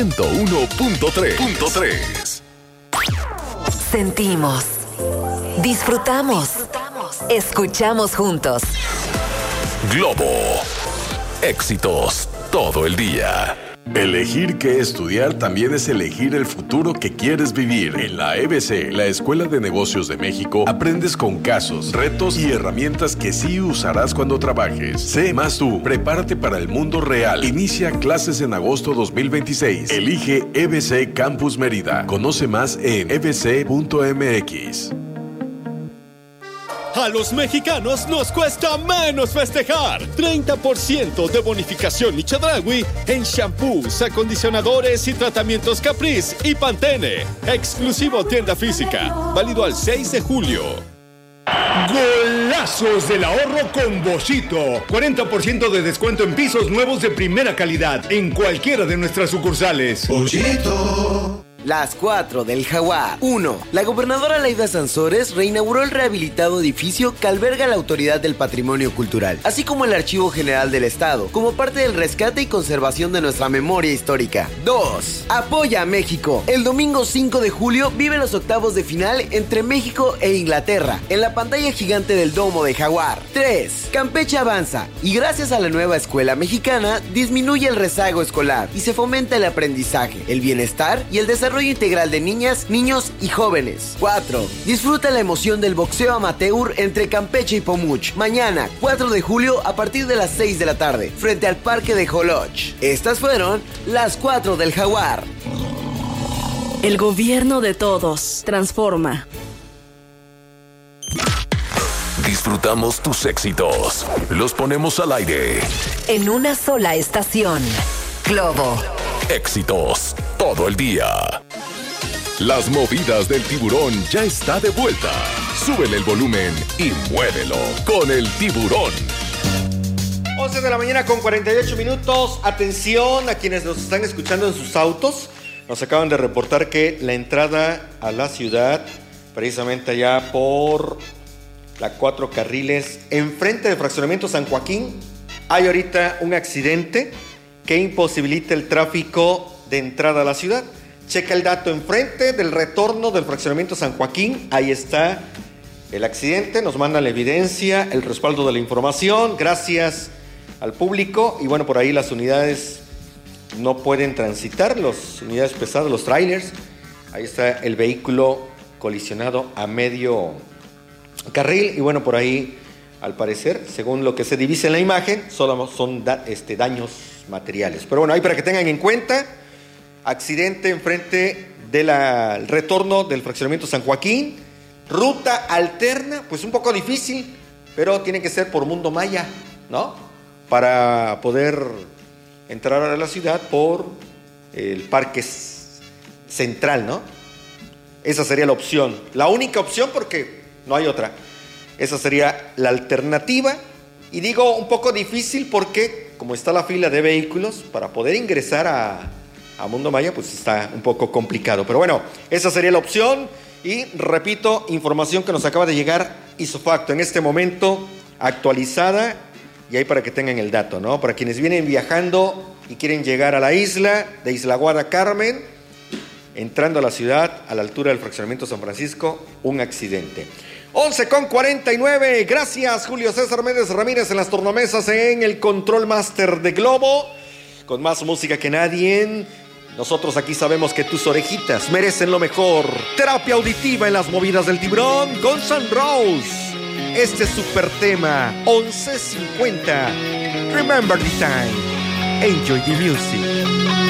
101.3. Sentimos, disfrutamos, escuchamos juntos. Globo. Éxitos todo el día. Elegir qué estudiar también es elegir el futuro que quieres vivir. En la EBC, la Escuela de Negocios de México, aprendes con casos, retos y herramientas que sí usarás cuando trabajes. Sé más tú, prepárate para el mundo real. Inicia clases en agosto 2026. Elige EBC Campus Mérida. Conoce más en ebc.mx. A los mexicanos nos cuesta menos festejar. 30% de bonificación y Chedraui en shampoos, acondicionadores y tratamientos Caprice y Pantene. Exclusivo tienda física. Válido al 6 de julio. Golazos del ahorro con Boschito. 40% de descuento en pisos nuevos de primera calidad en cualquiera de nuestras sucursales. Boschito. Las 4 del Jaguar. 1. La gobernadora Laida Sansores reinauguró el rehabilitado edificio que alberga la Autoridad del Patrimonio Cultural, así como el Archivo General del Estado, como parte del rescate y conservación de nuestra memoria histórica. 2. Apoya a México. El domingo 5 de julio vive los octavos de final entre México e Inglaterra, en la pantalla gigante del domo de Jaguar. 3. Campeche avanza, y gracias a la nueva escuela mexicana, disminuye el rezago escolar y se fomenta el aprendizaje, el bienestar y el desarrollo integral de niñas, niños y jóvenes. 4. Disfruta la emoción del boxeo amateur entre Campeche y Pomuch. Mañana, 4 de julio, a partir de las 6 de la tarde, frente al Parque de Joloch. Estas fueron las 4 del Jaguar. El gobierno de todos. Transforma. Disfrutamos tus éxitos. Los ponemos al aire. En una sola estación. Globo. Éxitos todo el día. Las movidas del tiburón ya está de vuelta. Súbele el volumen y muévelo con el tiburón. 11 de la mañana con 48 minutos. Atención a quienes nos están escuchando en sus autos. Nos acaban de reportar que la entrada a la ciudad, precisamente allá por la 4 carriles, enfrente del fraccionamiento San Joaquín, hay ahorita un accidente que imposibilita el tráfico de entrada a la ciudad. Checa el dato enfrente del retorno del fraccionamiento San Joaquín. Ahí está el accidente. Nos mandan la evidencia, el respaldo de la información. Gracias al público. Y bueno, por ahí las unidades no pueden transitar, las unidades pesadas, los trailers. Ahí está el vehículo colisionado a medio carril. Y bueno, por ahí, al parecer, según lo que se divisa en la imagen, solo son daños materiales. Pero bueno, ahí para que tengan en cuenta, accidente enfrente del retorno del fraccionamiento San Joaquín, ruta alterna, pues un poco difícil, pero tiene que ser por Mundo Maya, ¿no? Para poder entrar a la ciudad por el Parque Central, ¿no? Esa sería la opción, la única opción, porque no hay otra. Esa sería la alternativa, y digo un poco difícil porque como está la fila de vehículos, para poder ingresar a Mundo Maya, pues está un poco complicado. Pero bueno, esa sería la opción. Y repito, información que nos acaba de llegar isofacto en este momento, actualizada, y ahí para que tengan el dato, ¿no? Para quienes vienen viajando y quieren llegar a la isla de Isla Guada Carmen, entrando a la ciudad, a la altura del fraccionamiento San Francisco, un accidente. 11:49, gracias Julio César Méndez Ramírez en las tornamesas, en el Control Master de Globo, con más música que nadie. Nosotros aquí sabemos que tus orejitas merecen lo mejor. Terapia auditiva en las movidas del tiburón con Sun Rose. Este super tema, 11:50. Remember the time. Enjoy the music.